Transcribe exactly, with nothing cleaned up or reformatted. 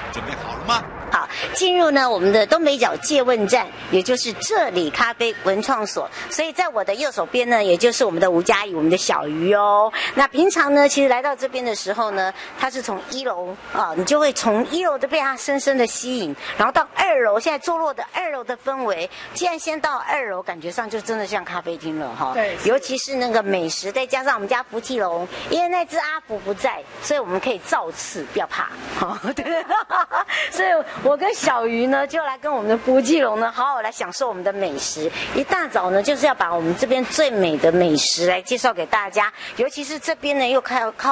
准备好了吗？ 好，进入呢我们的东北角借问站，也就是这里咖啡文创所。所以在我的右手边呢，也就是我们的吴佳怡，我们的小鱼哦。那平常呢，其实来到这边的时候呢，它是从一楼啊，你就会从一楼的被它深深的吸引，然后到二楼，现在坐落的二楼的氛围，既然先到二楼，感觉上就真的像咖啡厅了哈。 对， 尤其是那个美食，再加上我们家福气龙，因为那只阿福不在，所以我们可以照吃，不要怕。好，对，所以。我跟小鱼呢，就来跟我们的福气龙呢，好好来享受我们的美食。一大早呢，就是要把我们这边最美的美食来介绍给大家，尤其是这边呢，又靠靠。